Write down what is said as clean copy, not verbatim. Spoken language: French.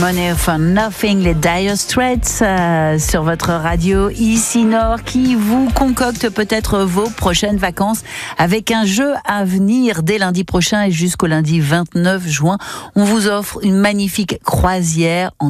Money for Nothing, les Dire Straits sur votre radio ici Nord qui vous concocte peut-être vos prochaines vacances avec un jeu à venir dès lundi prochain et jusqu'au lundi 29 juin. On vous offre une magnifique croisière en